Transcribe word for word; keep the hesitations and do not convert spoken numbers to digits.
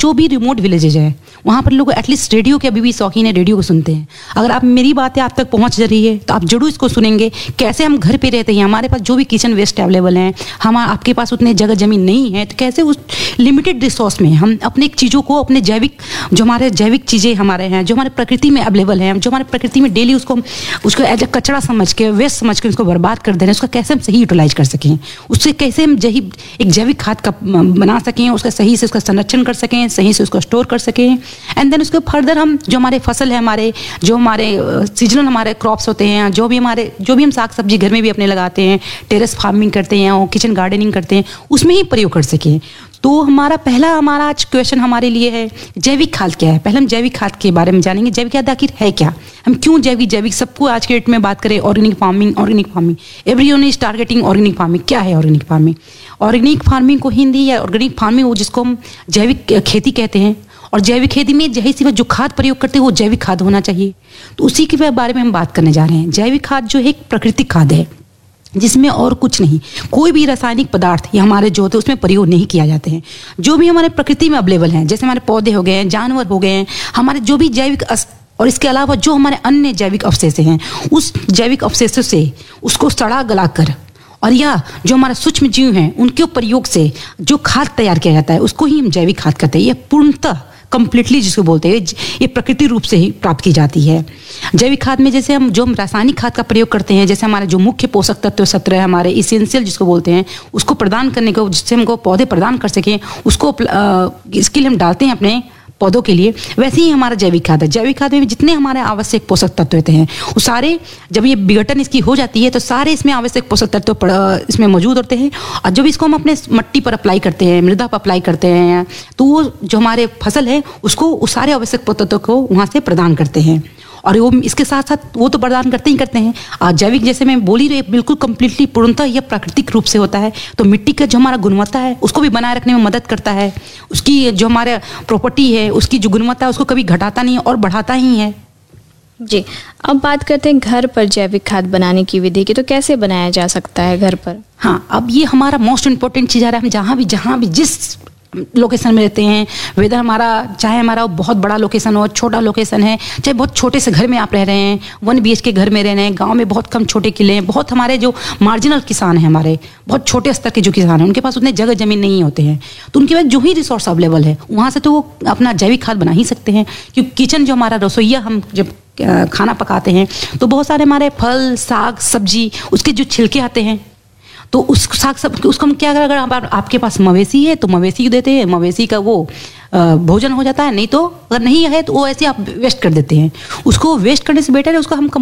जो भी remote villages है वहाँ पर लोग एटलीस्ट रेडियो के अभी भी शौकीन है, रेडियो को सुनते हैं। अगर आप मेरी बातें आप तक पहुँच रही है तो आप जरूर इसको सुनेंगे। कैसे हम घर पे रहते हैं, हमारे पास जो भी किचन वेस्ट अवेलेबल हैं, हम आपके पास उतने जगह जमीन नहीं है, तो कैसे उस लिमिटेड रिसोर्स में हम अपने चीज़ों को, अपने जैविक जो हमारे जैविक चीज़ें हमारे हैं, जो हमारे प्रकृति में अवेलेबल हैं, जो हमारे प्रकृति में डेली उसको उसको एज ए कचरा समझ के, वेस्ट समझ के उसको बर्बाद कर दे रहे हैं, उसका कैसे हम सही यूटिलाइज कर सकें, उससे कैसे हम जही एक जैविक खाद का बना सकें, उसका सही से उसका संरक्षण कर सकें, सही से उसको स्टोर कर सकें। एंड देन उसके फर्दर हम जो हमारे फसल है, हमारे जो हमारे सीजनल हमारे क्रॉप्स होते हैं, जो भी हमारे जो भी हम साग सब्जी घर में भी अपने लगाते हैं, टेरेस फार्मिंग करते हैं और किचन गार्डनिंग करते हैं, उसमें ही प्रयोग कर सकें। तो हमारा पहला हमारा आज क्वेश्चन हमारे लिए है जैविक खाद क्या है। पहले हम जैविक खाद के बारे में जानेंगे। जैविक खाद आखिर है क्या, हम क्यों जैविक जैविक सबको आज के डेट में बात करें organic farming organic farming everyone is targeting organic farming. क्या है ऑर्गेनिक फार्मिंग? ऑर्गेनिक फार्मिंग को हिंदी या ऑर्गेनिक फार्मिंग वो जिसको हम जैविक खेती कहते हैं, और जैविक खेती में जही सी जो खाद प्रयोग करते हैं वो जैविक खाद होना चाहिए। तो उसी के बारे में हम बात करने जा रहे हैं। जैविक खाद जो है एक प्राकृतिक खाद है जिसमें और कुछ नहीं, कोई भी रासायनिक पदार्थ या हमारे जो होते हैं उसमें प्रयोग नहीं किया जाते हैं। जो भी हमारे प्रकृति में अवेलेबल हैं, जैसे हमारे पौधे हो गए हैं, जानवर हो गए हैं, हमारे जो भी जैविक और इसके अलावा जो हमारे अन्य जैविक अवशेष हैं, उस जैविक अवशेषों से उसको सड़ा गला कर और या जो हमारे सूक्ष्म जीव हैं उनके प्रयोग से जो खाद तैयार किया जाता है उसको ही हम जैविक खाद कहते हैं। यह पूर्णतः कंप्लीटली जिसको बोलते हैं ये प्रकृति रूप से ही प्राप्त की जाती है। जैविक खाद में जैसे हम जो हम रासायनिक खाद का प्रयोग करते हैं, जैसे हमारे जो मुख्य पोषक तत्व सत्र है, हमारे इसेंशियल जिसको बोलते हैं, उसको प्रदान करने को, जिससे हमको पौधे प्रदान कर सकें, उसको इसके लिए हम डालते हैं अपने पौधों के लिए। वैसे ही हमारा जैविक खाद है। जैविक खाद में जितने हमारे आवश्यक पोषक तत्व होते हैं वो सारे, जब ये विघटन इसकी हो जाती है तो सारे इसमें आवश्यक पोषक तत्व इसमें मौजूद होते हैं। और जब इसको हम अपने मट्टी पर अप्लाई करते हैं, मृदा पर अप्लाई करते हैं, तो वो जो हमारे फसल है उसको उस सारे आवश्यक पोषक तत्व को वहाँ से प्रदान करते हैं। और वो इसके साथ साथ वो तो प्रदान करते ही करते हैं। आज जैविक जैसे मैं बोली रही बिल्कुल कंप्लीटली पूर्णतः यह प्राकृतिक रूप से होता है। तो मिट्टी का जो हमारा गुणवत्ता है उसको भी बनाए रखने में मदद करता है। उसकी जो हमारे प्रॉपर्टी है उसकी जो गुणवत्ता है उसको कभी घटाता नहीं और बढ़ाता ही है। जी, अब बात करते हैं घर पर जैविक खाद बनाने की विधि की। तो कैसे बनाया जा सकता है घर पर? हाँ, अब ये हमारा मोस्ट इम्पोर्टेंट चीज़ आ रहा है। हम जहाँ भी जहाँ भी जिस लोकेशन में रहते हैं, वेदर हमारा चाहे हमारा बहुत बड़ा लोकेशन हो, छोटा लोकेशन है, चाहे बहुत छोटे से घर में आप रह रहे हैं, वन बी एच के घर में रह रहे हैं, गांव में बहुत कम छोटे किले हैं, बहुत हमारे जो मार्जिनल किसान हैं, हमारे बहुत छोटे स्तर के जो किसान हैं, उनके पास उतने जगह जमीन नहीं होते हैं, तो उनके पास जो ही रिसोर्स अवेलेबल है वहाँ से तो वो अपना जैविक खाद बना ही सकते हैं। क्योंकि किचन जो हमारा रसोईया हम जब खाना पकाते हैं तो बहुत सारे हमारे फल साग सब्जी उसके जो छिलके आते हैं, तो उस साग सब उसको हम क्या करें, अगर आप, आपके पास मवेशी है तो मवेशी को देते हैं, मवेशी का वो भोजन हो जाता है। नहीं तो अगर नहीं है तो वो ऐसे आप वेस्ट कर देते हैं। उसको वेस्ट करने से बेटर है उसको हम